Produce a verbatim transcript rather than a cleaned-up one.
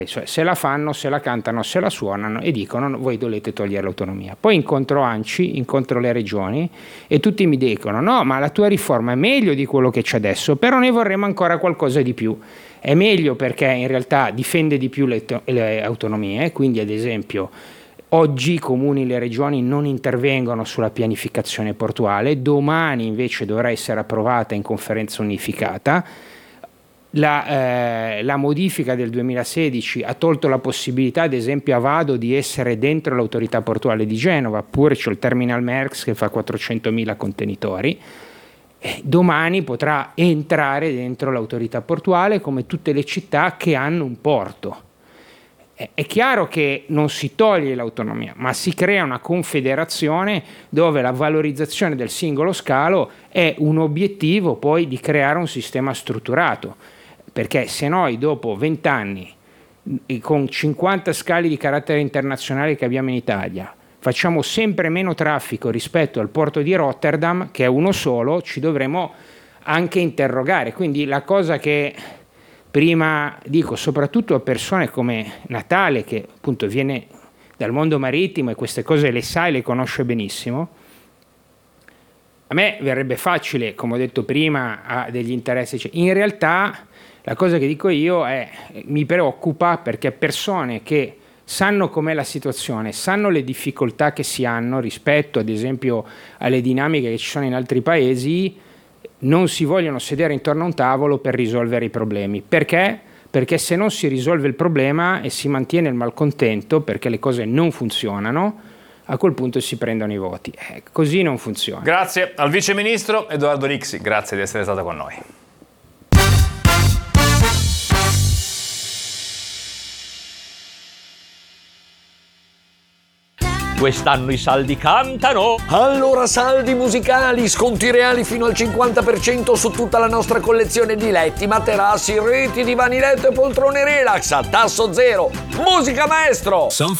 Cioè, se la fanno, se la cantano, se la suonano e dicono voi volete togliere l'autonomia. Poi incontro ANCI, incontro le regioni e tutti mi dicono no, ma la tua riforma è meglio di quello che c'è adesso, però noi vorremmo ancora qualcosa di più. È meglio perché in realtà difende di più le, to- le autonomie, quindi ad esempio oggi i comuni e le regioni non intervengono sulla pianificazione portuale, domani invece dovrà essere approvata in conferenza unificata. La, eh, la modifica del duemilasedici ha tolto la possibilità, ad esempio a Vado, di essere dentro l'autorità portuale di Genova, pure c'è il Terminal Merx che fa quattrocentomila contenitori. Eh, domani potrà entrare dentro l'autorità portuale come tutte le città che hanno un porto. Eh, è chiaro che non si toglie l'autonomia, ma si crea una confederazione dove la valorizzazione del singolo scalo è un obiettivo poi di creare un sistema strutturato. Perché se noi dopo vent'anni, con cinquanta scali di carattere internazionale che abbiamo in Italia, facciamo sempre meno traffico rispetto al porto di Rotterdam, che è uno solo, ci dovremo anche interrogare. Quindi la cosa che prima dico, soprattutto a persone come Natale, che appunto viene dal mondo marittimo e queste cose le sa e le conosce benissimo, a me verrebbe facile, come ho detto prima, a degli interessi. In realtà la cosa che dico io è, mi preoccupa perché persone che sanno com'è la situazione, sanno le difficoltà che si hanno rispetto ad esempio alle dinamiche che ci sono in altri paesi, non si vogliono sedere intorno a un tavolo per risolvere i problemi. Perché? Perché se non si risolve il problema e si mantiene il malcontento perché le cose non funzionano, a quel punto si prendono i voti. Eh, così non funziona. Grazie al Vice Ministro Edoardo Rixi, grazie di essere stato con noi. Quest'anno i saldi cantano. Allora saldi musicali, sconti reali fino al cinquanta per cento su tutta la nostra collezione di letti, materassi, reti, divani letto e poltrone relax a tasso zero. Musica maestro!